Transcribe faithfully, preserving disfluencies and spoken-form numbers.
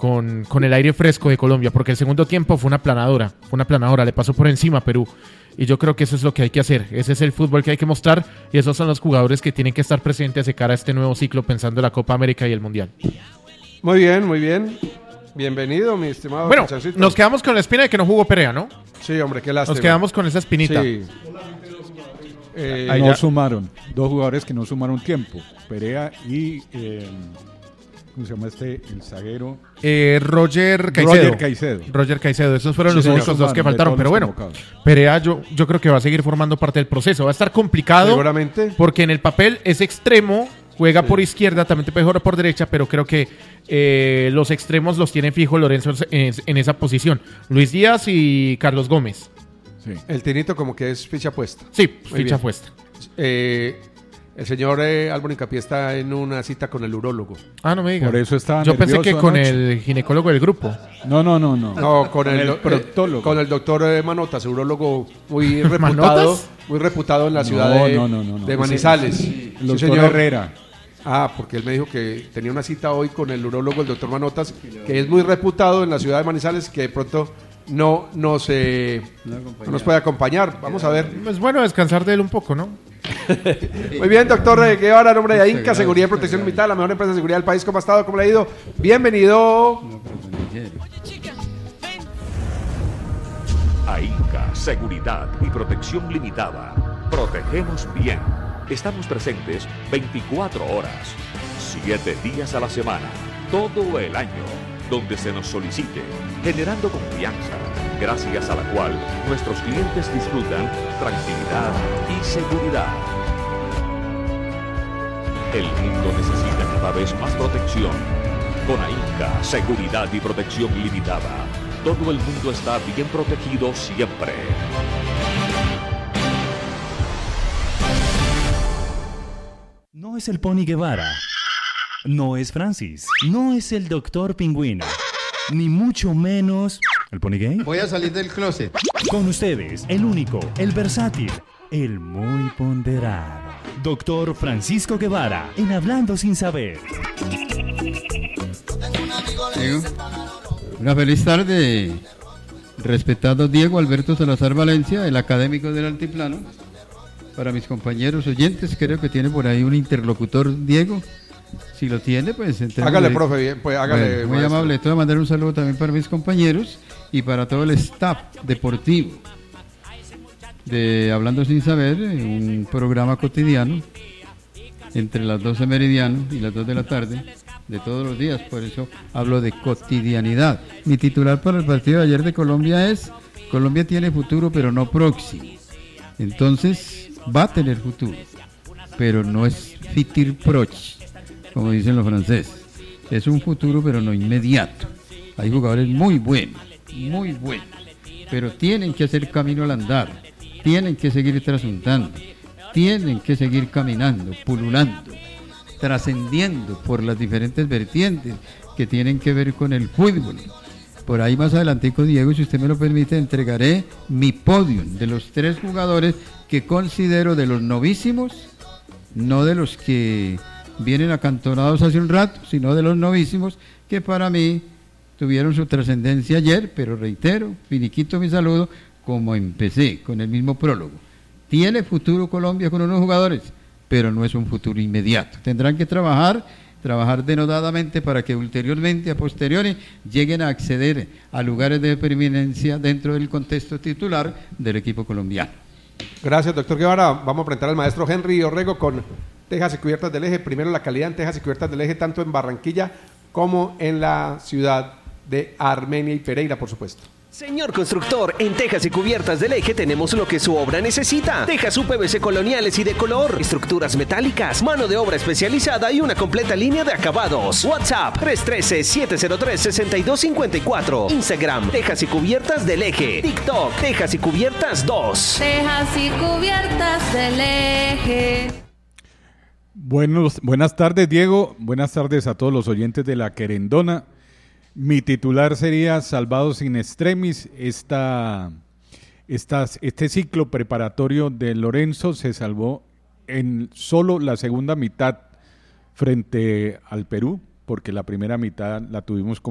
con, con el aire fresco de Colombia, porque el segundo tiempo fue una planadora, fue una planadora, le pasó por encima a Perú. Y yo creo que eso es lo que hay que hacer, ese es el fútbol que hay que mostrar y esos son los jugadores que tienen que estar presentes de cara a este nuevo ciclo pensando en la Copa América y el Mundial. Muy bien, muy bien. Bienvenido, mi estimado. Bueno, Cachancito. nos quedamos con la espina de que no jugó Perea, ¿no? Sí, hombre, qué lástima. Nos quedamos con esa espinita. Sí. Eh, no ya. sumaron, dos jugadores que no sumaron tiempo, Perea y, eh, ¿cómo se llama este? El zaguero. Eh, Roger Caicedo. Roger Caicedo. Roger Caicedo, esos fueron Sí, los sí, únicos sumaron, dos que de faltaron, todos pero los bueno, convocados. Perea yo, yo creo que va a seguir formando parte del proceso, va a estar complicado. Seguramente. Porque en el papel es extremo, juega Sí. por izquierda, también te puede jugar por derecha, pero creo que eh, los extremos los tiene fijo Lorenzo en, en esa posición. Luis Díaz y Carlos Gómez. Sí. El Tinito como que es ficha puesta. Sí, Muy ficha bien. puesta. Eh, el señor eh, Álvaro Hincapié está en una cita con el urólogo. Ah, no me diga. Por eso estaba Yo pensé nervioso que con anoche. el ginecólogo del grupo. No, no, no, no. No, con el, el do- proctólogo. eh, con el doctor eh, Manotas, urólogo muy reputado, ¿Manotas? muy reputado en la No, ciudad de, no, no, no, no. de Ese- Manizales. El Sí, doctor señor. Herrera. Ah, porque él me dijo que tenía una cita hoy con el urólogo, el doctor Manotas, que es muy reputado en la ciudad de Manizales, que de pronto no nos, eh, no nos puede acompañar. Vamos a ver. Es bueno descansar de él un poco, ¿no? Muy bien, doctor eh, Guevara, nombre de Inca, Seguridad y Protección Limitada, la mejor empresa de seguridad del país. ¿Cómo ha estado? ¿Cómo le ha ido? Bienvenido. AINCA, Seguridad y Protección Limitada. Protegemos bien. Estamos presentes veinticuatro horas, siete días a la semana, todo el año, donde se nos solicite, generando confianza, gracias a la cual nuestros clientes disfrutan tranquilidad y seguridad. El mundo necesita cada vez más protección. Con AINCA, Seguridad y Protección Limitada, todo el mundo está bien protegido siempre. No es el Pony Guevara. No es Francis. No es el Doctor Pingüino. Ni mucho menos... ¿El Pony Gay? Voy a salir del closet. Con ustedes, el único, el versátil, el muy ponderado. Doctor Francisco Guevara, en Hablando Sin Saber. Diego, una feliz tarde, respetado Diego Alberto Salazar Valencia, el académico del Altiplano. Para mis compañeros oyentes, creo que tiene por ahí un interlocutor, Diego. Si lo tiene, pues... entonces- Hágale, profe, bien, pues hágale. Bueno, muy maestro. amable. Te voy a mandar un saludo también para mis compañeros y para todo el staff deportivo de Hablando Sin Saber, un programa cotidiano entre las doce meridiano y las dos de la tarde de todos los días, por eso hablo de cotidianidad. Mi titular para el partido de ayer de Colombia es: Colombia tiene futuro pero no próximo. Entonces va a tener futuro, pero no es fitir proch, como dicen los franceses. Es un futuro pero no inmediato. Hay jugadores muy buenos, muy buenos, pero tienen que hacer camino al andar, tienen que seguir trasuntando, tienen que seguir caminando, pululando, trascendiendo por las diferentes vertientes que tienen que ver con el fútbol. Por ahí más adelantico, Diego, si usted me lo permite, entregaré mi podium de los tres jugadores que considero de los novísimos, no de los que vienen acantonados hace un rato, sino de los novísimos que para mí tuvieron su trascendencia ayer, pero reitero, finiquito mi saludo, como empecé, con el mismo prólogo. Tiene futuro Colombia con unos jugadores, pero no es un futuro inmediato. Tendrán que trabajar, trabajar denodadamente para que ulteriormente, a posteriori, lleguen a acceder a lugares de preeminencia dentro del contexto titular del equipo colombiano. Gracias, doctor Guevara. Vamos a presentar al maestro Henry Orrego con tejas y cubiertas del eje. Primero, la calidad en tejas y cubiertas del eje, tanto en Barranquilla como en la ciudad de Armenia y Pereira, por supuesto. Señor constructor, en Tejas y Cubiertas del Eje tenemos lo que su obra necesita. Tejas U P V C coloniales y de color, estructuras metálicas, mano de obra especializada y una completa línea de acabados. WhatsApp tres uno tres, siete cero tres, seis dos cinco cuatro. Instagram, Tejas y Cubiertas del Eje. TikTok, Tejas y Cubiertas dos. Tejas y Cubiertas del Eje. Buenos, buenas tardes, Diego. Buenas tardes a todos los oyentes de La Querendona. Mi titular sería Salvados sin extremis. Esta, esta, este ciclo preparatorio de Lorenzo se salvó en solo la segunda mitad frente al Perú, porque la primera mitad la tuvimos con